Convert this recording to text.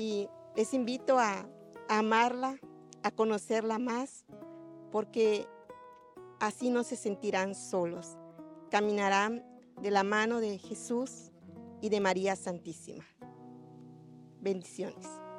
y les invito a amarla, a conocerla más, porque así no se sentirán solos. Caminarán de la mano de Jesús y de María Santísima. Bendiciones.